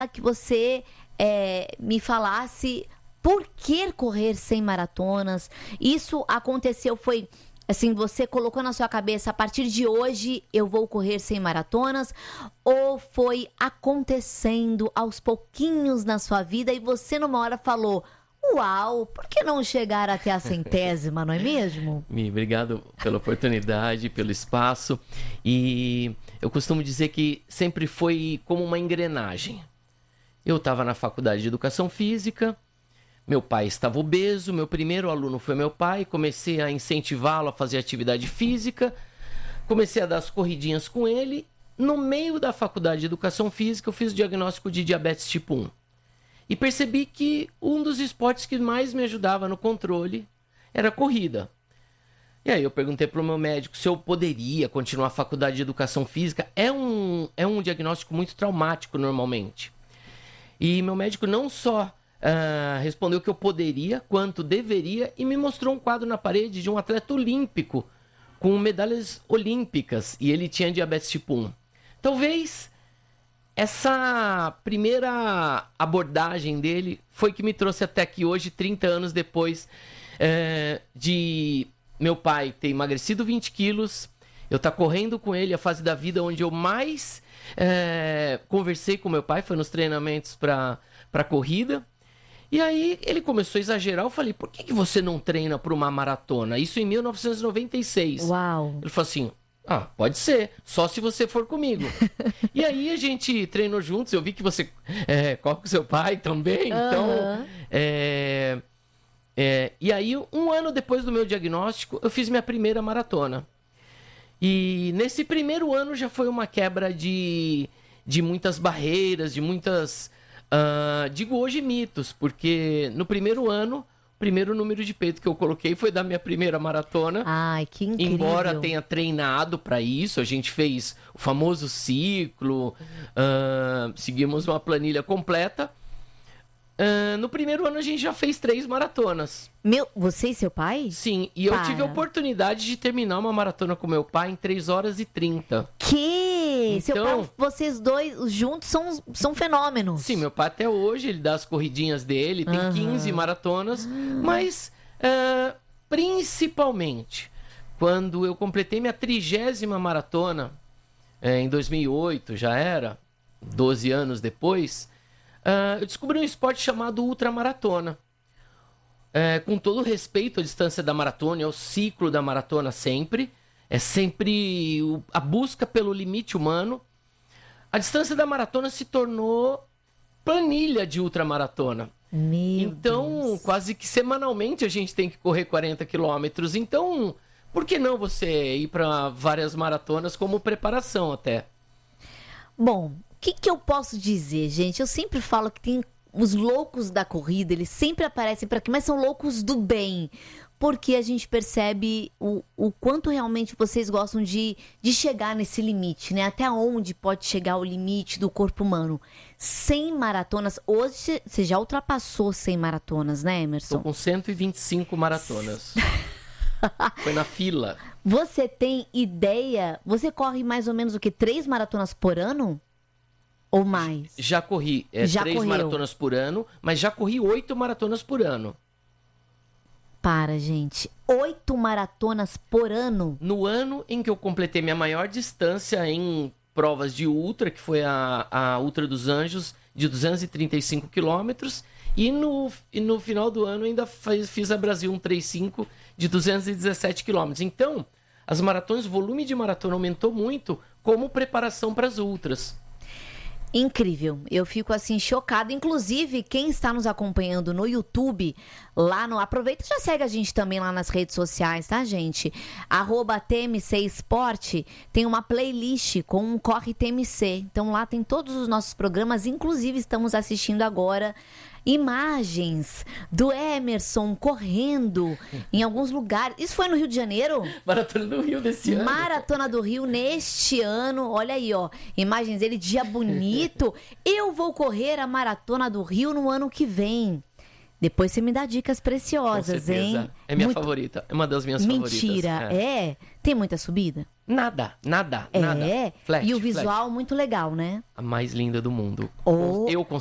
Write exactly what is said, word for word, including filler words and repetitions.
que você é, me falasse por que correr cem maratonas. Isso aconteceu, foi assim, você colocou na sua cabeça, a partir de hoje eu vou correr cem maratonas, ou foi acontecendo aos pouquinhos na sua vida e você numa hora falou, uau, por que não chegar até a centésima, não é mesmo? Mi, obrigado pela oportunidade, pelo espaço. E eu costumo dizer que sempre foi como uma engrenagem. Eu estava na faculdade de Educação Física, meu pai estava obeso, meu primeiro aluno foi meu pai, comecei a incentivá-lo a fazer atividade física, comecei a dar as corridinhas com ele. No meio da faculdade de Educação Física, eu fiz o diagnóstico de diabetes tipo um. E percebi que um dos esportes que mais me ajudava no controle era a corrida. E aí eu perguntei para o meu médico se eu poderia continuar a faculdade de Educação Física. É um, é um diagnóstico muito traumático normalmente. E meu médico não só uh, respondeu que eu poderia, quanto deveria, e me mostrou um quadro na parede de um atleta olímpico com medalhas olímpicas. E ele tinha diabetes tipo um. Talvez essa primeira abordagem dele foi que me trouxe até aqui hoje, trinta anos depois é, de meu pai ter emagrecido vinte quilos, eu estar correndo com ele, a fase da vida onde eu mais é, conversei com meu pai, foi nos treinamentos para para corrida. E aí ele começou a exagerar, eu falei, por que, que você não treina para uma maratona? Isso em mil novecentos e noventa e seis. Uau! Ele falou assim, ah, pode ser, só se você for comigo. E aí a gente treinou juntos, eu vi que você é, corre com seu pai também, uhum. Então... É, é, e aí, um ano depois do meu diagnóstico, eu fiz minha primeira maratona. E nesse primeiro ano já foi uma quebra de, de muitas barreiras, de muitas... Uh, digo hoje mitos, porque no primeiro ano... O primeiro número de peito que eu coloquei foi da minha primeira maratona. Ai, que incrível. Embora tenha treinado para isso, a gente fez o famoso ciclo, uh, seguimos uma planilha completa. Uh, no primeiro ano a gente já fez três maratonas. Meu, você e seu pai? Sim, e Para. eu tive a oportunidade de terminar uma maratona com meu pai em três horas e trinta. Que? Então, seu pai, vocês dois juntos são, são fenômenos. Sim, meu pai até hoje, ele dá as corridinhas dele, tem uhum. quinze maratonas, uhum. mas uh, principalmente quando eu completei minha trigésima maratona, eh, em dois mil e oito, já era, doze anos depois, uh, eu descobri um esporte chamado ultramaratona. É, com todo respeito à distância da maratona, ao ciclo da maratona sempre, é sempre o, a busca pelo limite humano. A distância da maratona se tornou planilha de ultramaratona. Meu então, Deus. Quase que semanalmente a gente tem que correr quarenta quilômetros. Então, por que não você ir para várias maratonas como preparação até? Bom, o que, que eu posso dizer, gente? Eu sempre falo que tem... Os loucos da corrida, eles sempre aparecem por aqui, mas são loucos do bem. Porque a gente percebe o, o quanto realmente vocês gostam de, de chegar nesse limite, né? Até onde pode chegar o limite do corpo humano. cem maratonas. Hoje você já ultrapassou cem maratonas, né, Emerson? Estou com cento e vinte e cinco maratonas. Foi na fila. Você tem ideia? Você corre mais ou menos o quê? Três maratonas por ano? Ou mais? Já corri é, já três correu. maratonas por ano, mas já corri oito maratonas por ano. Para, gente. Oito maratonas por ano? No ano em que eu completei minha maior distância em provas de ultra, que foi a, a Ultra dos Anjos, de duzentos e trinta e cinco quilômetros. E no, e no final do ano ainda fiz, fiz a Brasil cento e trinta e cinco de duzentos e dezessete quilômetros. Então, as maratonas, o volume de maratona aumentou muito como preparação para as ultras. Incrível, eu fico assim chocada. Inclusive, quem está nos acompanhando no YouTube, lá no... Aproveita e já segue a gente também lá nas redes sociais, tá, gente? Arroba T M C Esporte, tem uma playlist com um Corre T M C. Então lá tem todos os nossos programas, inclusive estamos assistindo agora imagens do Emerson correndo em alguns lugares. Isso foi no Rio de Janeiro? Maratona do Rio desse ano. Maratona do Rio neste ano. Olha aí, ó. Imagens dele, dia bonito. Eu vou correr a Maratona do Rio no ano que vem. Depois você me dá dicas preciosas, Com certeza. hein? É minha Muito... favorita. É uma das minhas Mentira, favoritas. é. é? Tem muita subida? Nada, nada, É. nada. Flat, e o flat. visual muito legal, né? A mais linda do mundo. Oh. Eu